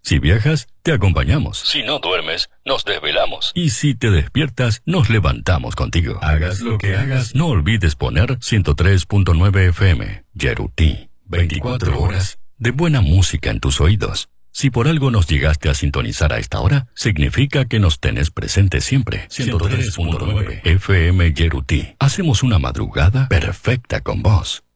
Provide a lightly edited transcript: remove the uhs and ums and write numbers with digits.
Si viajas, te acompañamos. Si no duermes, nos desvelamos. Y si te despiertas, nos levantamos contigo. Hagas lo que hagas, no olvides poner 103.9 FM. Yeruti. 24 horas de buena música en tus oídos. Si por algo nos llegaste a sintonizar a esta hora, significa que nos tenés presente siempre. 103.9 FM Yeruti. Hacemos una madrugada perfecta con vos.